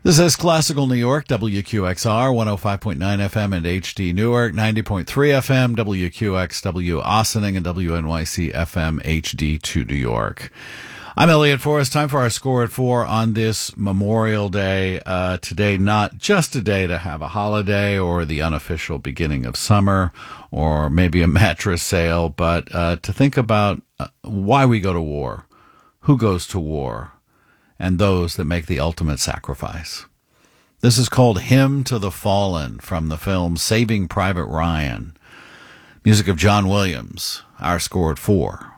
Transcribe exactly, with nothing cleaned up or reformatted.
This is Classical New York, W Q X R, one oh five point nine F M and H D Newark, ninety point three F M, W Q X W Ossining, and W N Y C F M H D two New York. I'm Elliot Forrest. Time for our Score at Four on this Memorial Day. Uh, today, not just a day to have a holiday or the unofficial beginning of summer or maybe a mattress sale, but uh, to think about uh, why we go to war, who goes to war, and those that make the ultimate sacrifice. This is called Hymn to the Fallen from the film Saving Private Ryan. Music of John Williams. Our Score at Four.